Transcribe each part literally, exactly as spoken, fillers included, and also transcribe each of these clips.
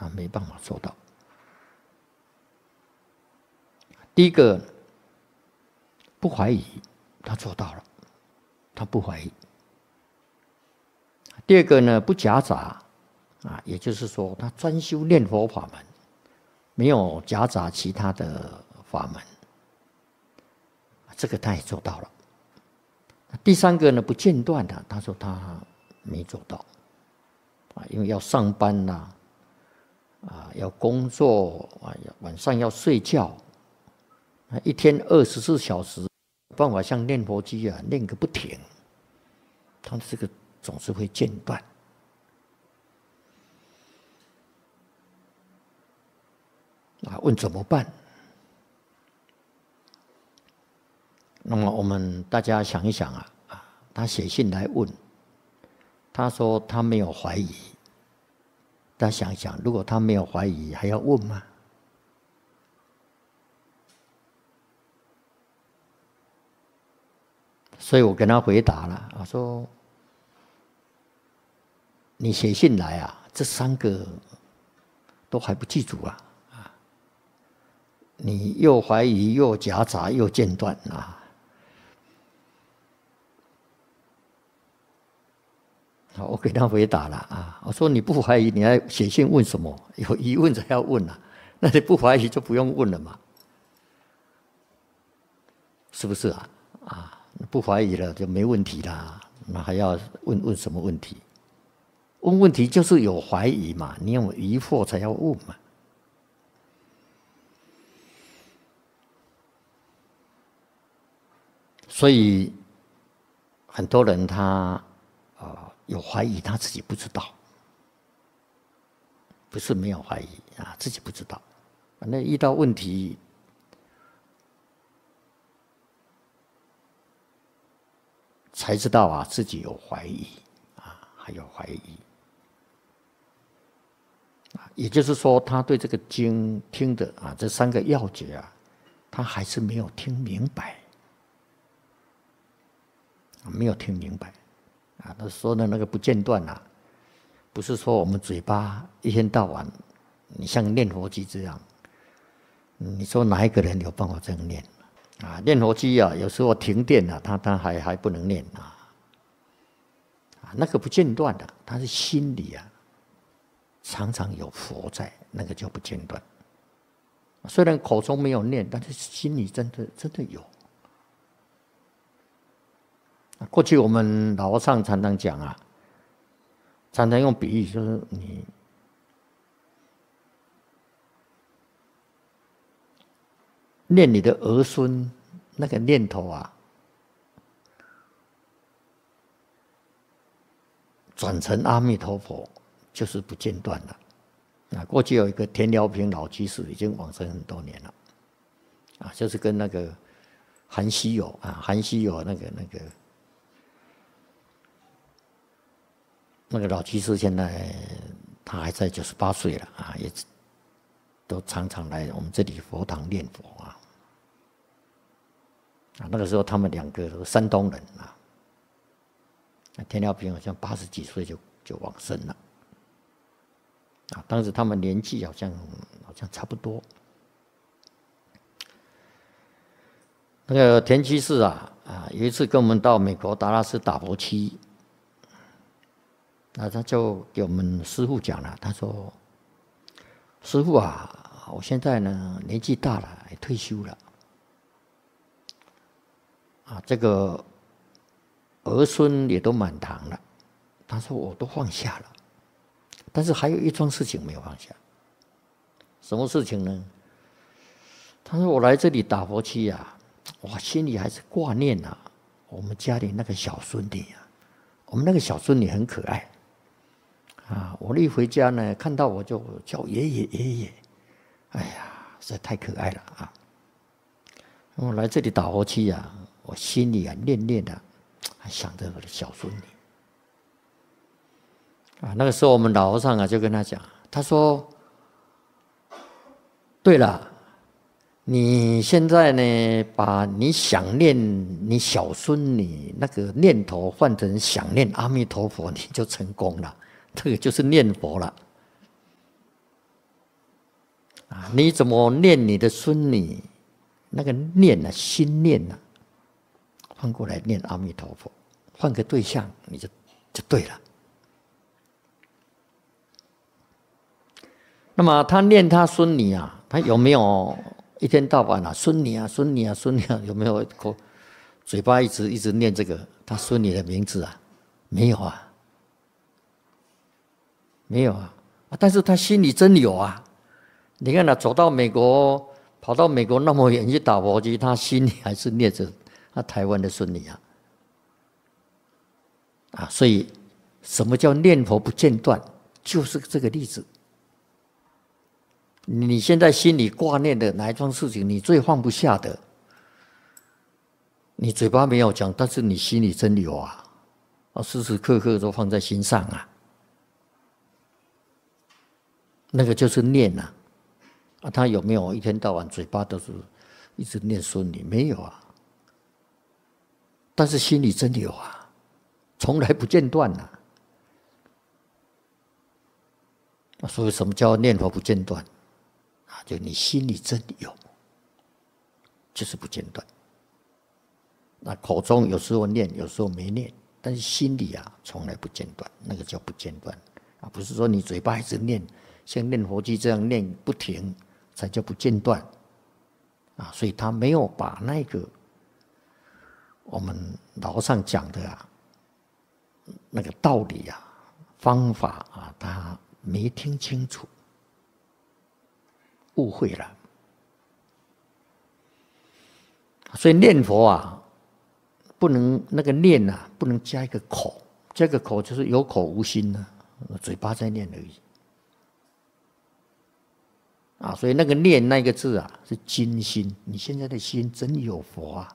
他没办法做到。第一个不怀疑，他做到了，他不怀疑。第二个呢，不夹杂啊，也就是说，他专修念佛法门，没有夹杂其他的法门，这个他也做到了。第三个呢，不间断的，他说他没做到啊，因为要上班啦、啊，啊，要工作啊，晚上要睡觉，一天二十四小时，没办法像念佛机啊，念个不停，他这个总是会间断。啊，问怎么办？那么我们大家想一想啊，啊，他写信来问，他说他没有怀疑。大家想一想，如果他没有怀疑，还要问吗？所以我跟他回答了，我说：“你写信来啊，这三个都还不记住啊。”你又怀疑又夹杂又间断啊！好，我给他回答了啊，我说你不怀疑，你还写信问什么？有疑问才要问啊，那你不怀疑就不用问了嘛，是不是啊？啊，不怀疑了就没问题啦，那还要问问什么问题？问问题就是有怀疑嘛，你有疑惑才要问嘛。所以很多人他呃有怀疑，他自己不知道，不是没有怀疑啊，自己不知道。那遇到问题，才知道啊，自己有怀疑啊，还有怀疑。也就是说，他对这个经听的啊，这三个要诀啊，他还是没有听明白。没有听明白啊！他说的那个不间断啊，不是说我们嘴巴一天到晚，你像念佛机这样，你说哪一个人有办法这样念啊？念佛机啊，有时候停电了、啊，他他还还不能念啊，啊，那个不间断的，他是心里啊，常常有佛在，那个叫不间断。虽然口中没有念，但是心里真的真的有。过去我们老和尚常常讲啊，常常用比喻，就是你念你的儿孙那个念头啊，转成阿弥陀佛，就是不间断了。啊，过去有一个田寮平老居士，已经往生很多年了，啊，就是跟那个韩熙友啊，韩熙友那个那个。那个老居士现在他还在九十八岁了啊，也都常常来我们这里佛堂念佛啊。啊，那个时候他们两个都是山东人啊。田寮平好像八十几岁就就往生了。啊，当时他们年纪好像好像差不多。那个田居士啊啊，有一次跟我们到美国达拉斯打佛七。那他就给我们师父讲了，他说：“师父啊，我现在呢年纪大了，也退休了，啊，这个儿孙也都满堂了。他说我都放下了，但是还有一桩事情没有放下。什么事情呢？他说我来这里打佛七啊，我心里还是挂念啊，我们家里那个小孙女啊，我们那个小孙女很可爱。”啊！我一回家呢，看到我就叫爷爷爷爷，哎呀，实在太可爱了啊！我来这里打佛七啊，我心里啊念念的，还想着我的小孙女啊。那个时候我们老和尚啊就跟他讲，他说：“对了，你现在呢，把你想念你小孙女那个念头换成想念阿弥陀佛，你就成功了。”这个就是念佛了你怎么念你的孙女？那个念啊，心念啊，换过来念阿弥陀佛，换个对象，你就就对了。那么他念他孙女啊，他有没有一天到晚啊，孙女啊，孙女啊，孙女啊，有没有口嘴巴一直一直念这个他孙女的名字啊？没有啊，没有啊，但是他心里真有啊。你看他走到美国，跑到美国那么远去打搏击，他心里还是念着他台湾的孙女啊。啊，所以什么叫念佛不间断？就是这个例子。你现在心里挂念的哪一桩事情，你最放不下的，你嘴巴没有讲，但是你心里真有啊。啊，时时刻刻都放在心上啊，那个就是念啊。啊，他有没有一天到晚嘴巴都是一直念孙女？没有啊，但是心里真有啊，从来不间断啊。所以什么叫念佛不间断？啊，就你心里真有，就是不间断。那口中有时候念，有时候没念。但是心里啊，从来不间断，那个叫不间断啊，不是说你嘴巴一直念，像念佛机这样念不停，才叫不间断啊。所以他没有把那个我们老上讲的啊那个道理啊、方法啊，他没听清楚，误会了。所以念佛啊。不能那个念啊，不能加一个口，加个口就是有口无心呢、啊，嘴巴在念而已。啊，所以那个念那个字啊，是精心。你现在的心真有佛啊，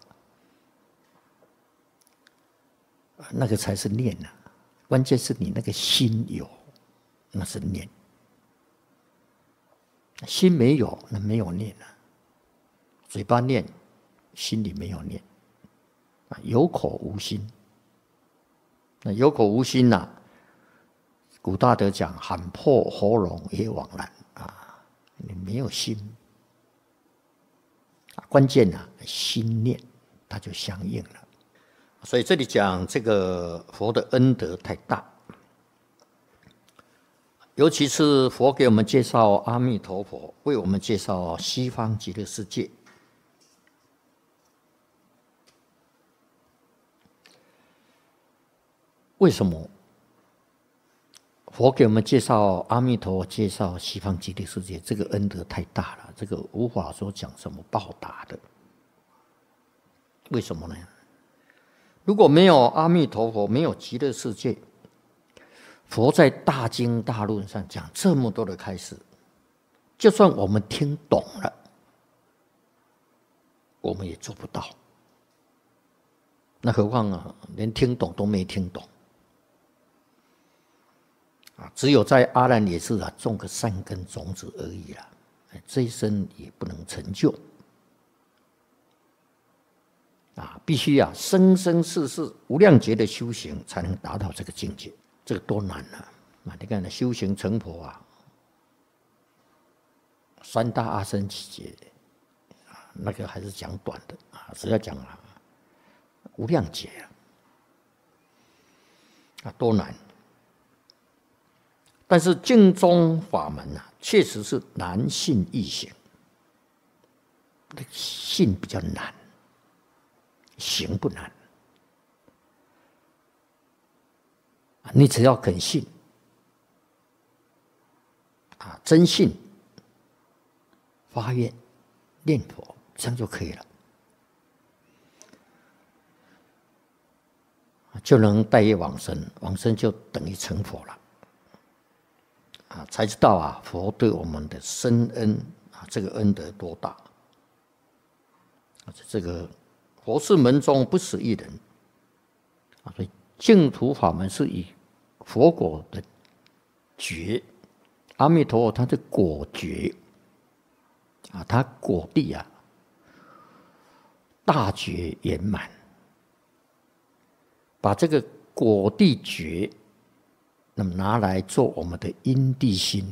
那个才是念啊。关键是你那个心有，那是念。心没有，那没有念啊。嘴巴念，心里没有念。有口无心，那有口无心呐、啊，古大德讲喊破喉咙也枉然啊！你没有心，关键啊，心念它就相应了。所以这里讲这个佛的恩德太大，尤其是佛给我们介绍阿弥陀佛，为我们介绍西方极乐世界。为什么佛给我们介绍阿弥陀佛，介绍西方极乐世界？这个恩德太大了，这个无法说讲什么报答的。为什么呢？如果没有阿弥陀佛，没有极乐世界，佛在大经大论上讲这么多的开示，就算我们听懂了，我们也做不到。那何况啊，连听懂都没听懂。啊，只有在阿难也是啊，种个善根种子而已啦，这一生也不能成就。啊，必须啊，生生世世无量劫的修行，才能达到这个境界。这个多难啊！啊，你看，修行成佛啊，三大阿僧祇劫，啊，那个还是讲短的啊，只要讲啊，无量劫啊，啊，多难。但是净宗法门啊，确实是难信易行，信比较难，行不难。你只要肯信，啊，真信，发愿，念佛，这样就可以了，就能带业往生，往生就等于成佛了。啊，才知道啊，佛对我们的深恩啊，这个恩德多大！啊，这个佛是门中不死一人啊，所以净土法门是以佛果的觉，阿弥陀佛他的果觉啊，他果地啊，大觉圆满，把这个果地觉。那么拿来做我们的因地心，